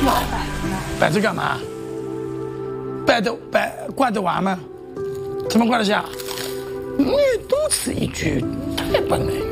摆着干嘛？挂得完吗？怎么挂得下？你多此一举，太笨了。